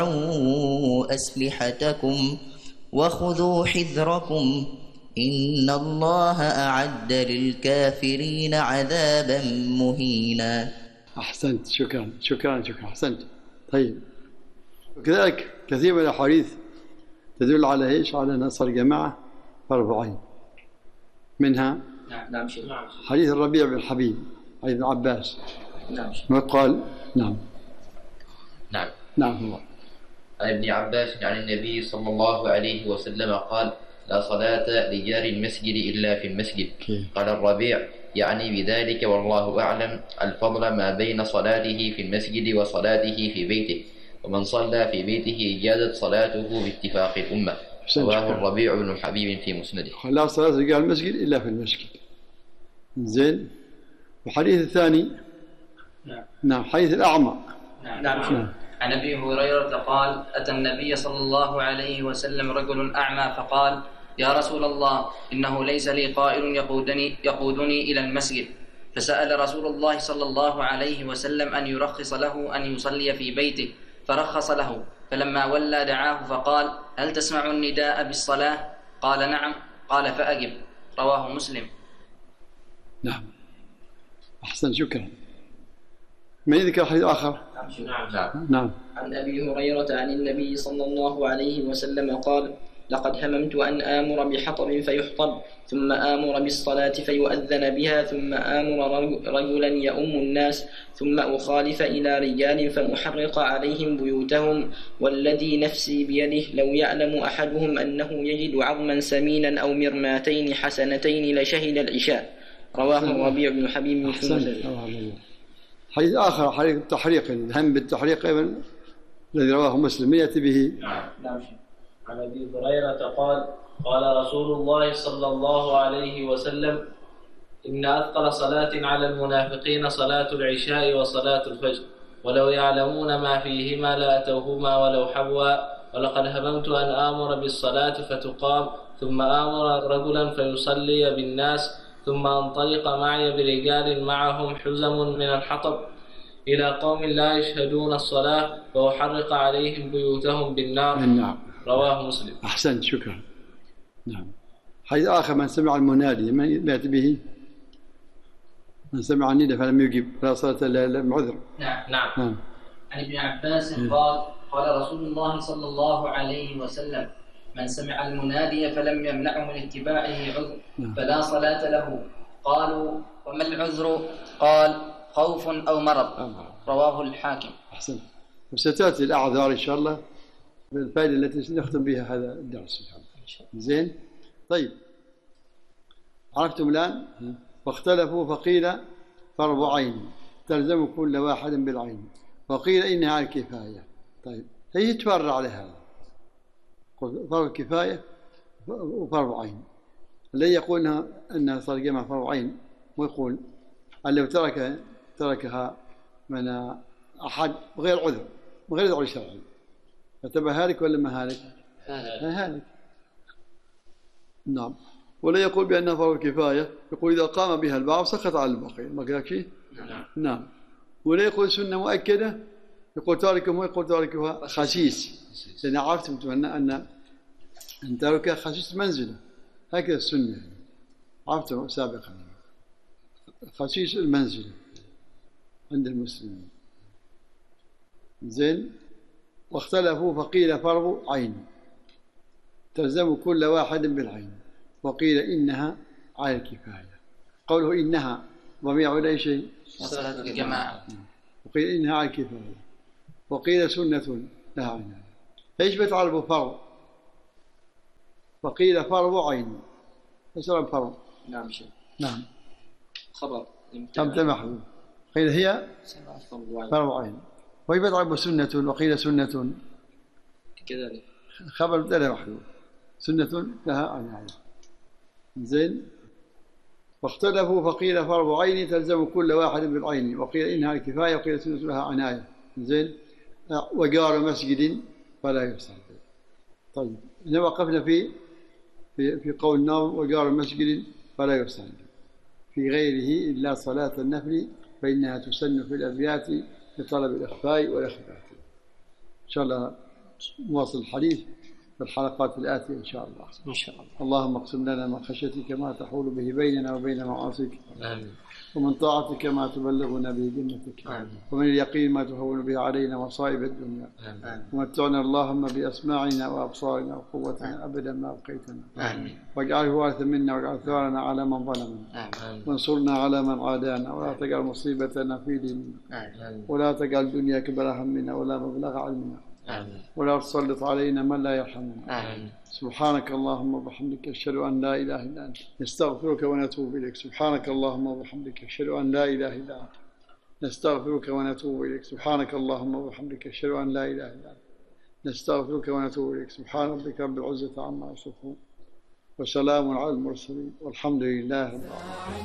أسلحتكم وخذوا حذركم إن الله أعد للكافرين عذابا مهينا. أحسنت، شكرا شكرا شكرا، أحسنت. طيب، وكذلك كثير من الأحاديث تدل على إيش؟ على نصر الجماعة فرض عين. منها حديث الربيع بن حبيب عن ابن عباس وقال نعم هو عن ابن عباس عن النبي صلى الله عليه وسلم قال: لا صلاة لجار المسجد إلا في المسجد. قال الربيع: يعني بذلك والله أعلم الفضل ما بين صلاته في المسجد وصلاته في بيته، ومن صلى في بيته جازت صلاته باتفاق الأمة. رواه الربيع بن حبيب في مسنده. لا صلاة لجار المسجد إلا في المسجد. زين. والحديث الثاني نعم حديث الأعمى. نعم. عن أبي هريرة قال: أتى النبي صلى الله عليه وسلم رجل أعمى فقال: يا رسول الله، إنه ليس لي قائد يقودني إلى المسجد. فسأل رسول الله صلى الله عليه وسلم أن يرخص له أن يصلي في بيته، فرخص له. فلما ولى دعاه فقال: هل تسمع النداء بالصلاة؟ قال: نعم. قال: فأجب. رواه مسلم. نعم، أحسن، شكرا. من يذكر حديث آخر؟ نعم. عن أبي هريرة عن النبي صلى الله عليه وسلم قال: لقد هممت أن آمر بحطب فيحطب، ثم آمر بالصلاة فيؤذن بها، ثم آمر رجلا يؤم الناس، ثم أخالف إلى رجال فمحرق عليهم بيوتهم، والذي نفسي بيده لو يعلم أحدهم أنه يجد عظما سمينا أو مرماتين حسنتين لشهد العشاء. رواه الربيع بن حبيب في مسنده. حديث آخر حديث التحريق، الهم بالتحريق أيضا الذي رواه مسلم يأتي به. نعم. عن أبي هريرة قال: قال رسول الله صلى الله عليه وسلم: إن أثقل صلاة على المنافقين صلاة العشاء وصلاة الفجر، ولو يعلمون ما فيهما لأتوهما ولو حبوا. ولقد هممت أن آمر بالصلاة فتقام، ثم آمر رجلا فيصلي بالناس، ثم أنطلق معي برجال معهم حزم من الحطب إلى قوم لا يشهدون الصلاة، وأحرق عليهم بيوتهم بالنار. رواه مسلم. أحسنت، شكرا. نعم. حديث آخر: من سمع المنادي من يأتي به؟ من سمع النداء فلم يجب فلا صلاة إلا بعذر. نعم. عن ابن عباس قال: قال رسول الله صلى الله عليه وسلم: من سمع المنادي فلم يمنعه من اتباعه عذر فلا صلاة له. قالوا: وما العذر؟ قال: خوف أو مرض. رواه الحاكم. أحسن. وستأتي الأعذار إن شاء الله بالفائدة التي نختم بها هذا الدرس إن شاء الله. زين. طيب، عرفتم الآن؟ واختلفوا فقيل فرض عين تلزم كل واحد بالعين، وقيل إنها على الكفاية. طيب، هي تفرع على هذا، فرض كفاية وفرض عين. الذي يقول أنها صار جمع فرض عين، ويقول أن لو تركها من أحد غير عذر وغير عذر شرعي فتبقى هالك ولا ما هالك؟ هالك. نعم. ولا يقول بأنها فرض كفاية، يقول إذا قام بها البعض سقط على الباقي، ما قالك شيء؟ نعم. ولا يقول سنة مؤكدة، يقول تاركها ويقول تاركها خسيس، لأن عرفتم أن تاركها خسيس منزلة، هكذا السنة عرفتم سابقا، خسيس المنزلة عند المسلمين. زين. واختلفوا فقيل فرض عين تلزم كل واحد بالعين، وقيل إنها على الكفاية. قوله إنها ضمير على شيء؟ صلاة الجماعة. وقيل إنها على الكفاية، وقيل سنة لها عنها. ايش بتعرفوا فرض؟ وقيل فرض عين. ايش رب فرض؟ نعم. خبر تمتمح. قيل هي فرض عين. وإيش بتعرفوا سنة؟ وقيل سنة كذلك. خبر بدل محذوف، سنة لها عناية. زين. واختلفوا فقيل فرض عين تلزم كل واحد بالعين، وقيل إنها الكفاية، وقيل سنة لها عناية. زين. وجار مسجد فلا يصلي. طيب، هنا وقفنا في قول الناظم: وجار مسجد فلا يصلي في غيره إلا صلاة النفل فإنها تسن في الأبيات لطلب الإخفاء والإخفاء. إن شاء الله نواصل الحديث في الحلقات الآتية إن شاء الله. إن شاء الله. اللهم اقسم لنا من خشيتك ما تحول به بيننا وبين معاصيك، آمين. ومن طاعتك ما تبلغنا به جنتك، آمين. ومن اليقين ما تهون به علينا مصائب الدنيا، آمين. ومتعنا اللهم بأسماعنا وأبصارنا وقوتنا أبدا ما أبقيتنا، آمين. واجعله وارثا منا، واجعل ثارنا على من ظلمنا، آمين. وانصرنا على من عادانا، ولا تجعل مصيبتنا في ديننا، آمين. ولا تجعل الدنيا كبر همنا ولا مبلغ علمنا، آمين. ولا تسلط علينا من لا يرحمنا. آمين. سبحانك اللهم وبحمدك أشهد أن لا إله إلا أنت نستغفرك ونتوب إليك. سبحانك اللهم وبحمدك أشهد أن لا إله إلا أنت نستغفرك ونتوب إليك. سبحانك اللهم وبحمدك أشهد أن لا إله إلا أنت نستغفرك ونتوب إليك. سبحان ربك رب العزة عما يصفون، وسلام على المرسلين، والحمد لله رب العالمين.